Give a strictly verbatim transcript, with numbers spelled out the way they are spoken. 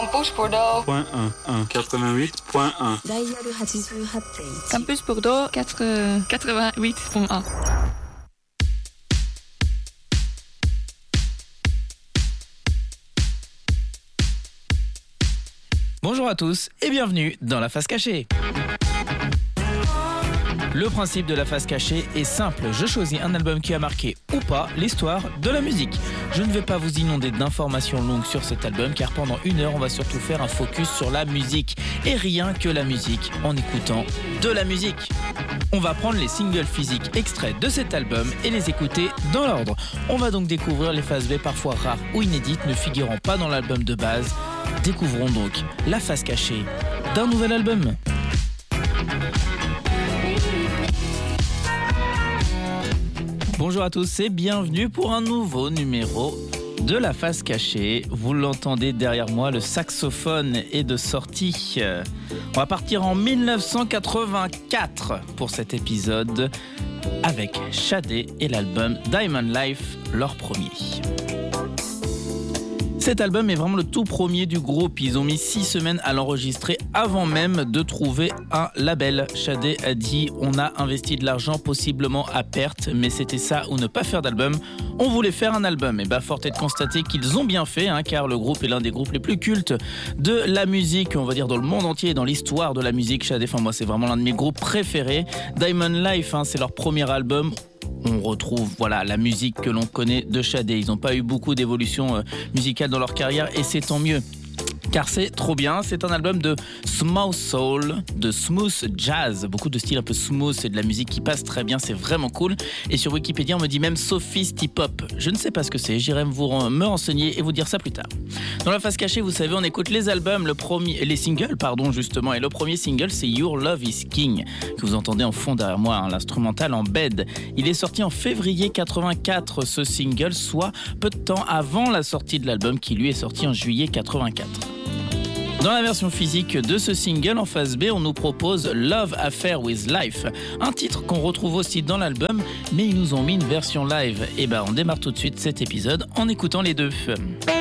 Campus Bordeaux. Point un, un, quatre-vingt-huit point un. Campus Bordeaux quatre-vingt-huit point un. Bonjour à tous et bienvenue dans la face cachée. Le principe de la face cachée est simple, je choisis un album qui a marqué ou pas l'histoire de la musique. Je ne vais pas vous inonder d'informations longues sur cet album car pendant une heure on va surtout faire un focus sur la musique et rien que la musique en écoutant de la musique. On va prendre les singles physiques extraits de cet album et les écouter dans l'ordre. On va donc découvrir les phases B parfois rares ou inédites ne figurant pas dans l'album de base. Découvrons donc la face cachée d'un nouvel album. Bonjour à tous et bienvenue pour un nouveau numéro de la face cachée. Vous l'entendez derrière moi, le saxophone est de sortie. On va partir en dix-neuf cent quatre-vingt-quatre pour cet épisode avec Shadé et l'album Diamond Life, leur premier. Cet album est vraiment le tout premier du groupe. Ils ont mis six semaines à l'enregistrer avant même de trouver un label. Shadé a dit « On a investi de l'argent possiblement à perte, mais c'était ça ou ne pas faire d'album. On voulait faire un album. » Et bah, fort est de constater qu'ils ont bien fait, hein, car le groupe est l'un des groupes les plus cultes de la musique, on va dire dans le monde entier, dans l'histoire de la musique. Shadé, enfin moi, c'est vraiment l'un de mes groupes préférés. Diamond Life, hein, c'est leur premier album. On retrouve voilà la musique que l'on connaît de Shadé. Ils n'ont pas eu beaucoup d'évolution euh, musicale dans leur carrière et c'est tant mieux. Car c'est trop bien, c'est un album de smooth soul, de smooth jazz, beaucoup de styles un peu smooth, c'est de la musique qui passe très bien, c'est vraiment cool. Et sur Wikipédia, on me dit même sophisti-pop. Je ne sais pas ce que c'est, j'irai vous me renseigner et vous dire ça plus tard. Dans la face cachée, vous savez, on écoute les albums, le premier, les singles, pardon, justement. Et le premier single, c'est Your Love is King, que vous entendez en fond derrière moi, hein, l'instrumental en bed. Il est sorti en février quatre-vingt-quatre, ce single, soit peu de temps avant la sortie de l'album qui lui est sorti en juillet quatre-vingt-quatre. Dans la version physique de ce single, en face B, on nous propose Love Affair with Life, un titre qu'on retrouve aussi dans l'album, mais ils nous ont mis une version live. Et ben, on démarre tout de suite cet épisode en écoutant les deux.